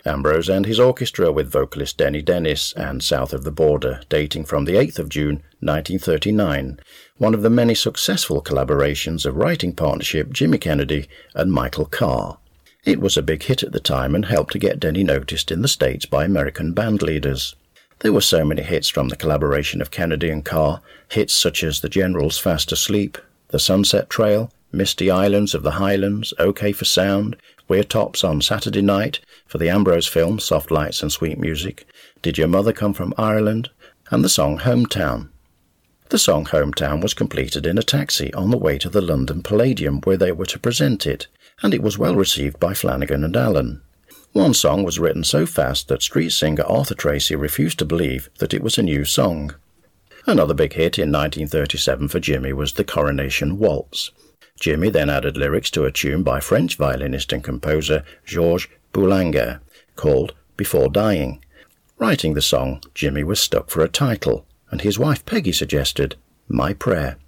Ambrose and his orchestra with vocalist Denny Dennis, and South of the Border, dating from the 8th of June 1939, one of the many successful collaborations of writing partnership Jimmy Kennedy and Michael Carr. It was a big hit at the time and helped to get Denny noticed in the States by American band leaders. There were so many hits from the collaboration of Kennedy and Carr, hits such as The General's Fast Asleep, The Sunset Trail, Misty Islands of the Highlands, OK for Sound, We're Tops on Saturday Night, for the Ambrose film Soft Lights and Sweet Music, Did Your Mother Come from Ireland, and the song Hometown. The song Hometown was completed in a taxi on the way to the London Palladium where they were to present it, and it was well received by Flanagan and Allen. One song was written so fast that street singer Arthur Tracy refused to believe that it was a new song. Another big hit in 1937 for Jimmy was the Coronation Waltz. Jimmy then added lyrics to a tune by French violinist and composer Georges Boulanger called Before Dying. Writing the song, Jimmy was stuck for a title, and his wife Peggy suggested My Prayer.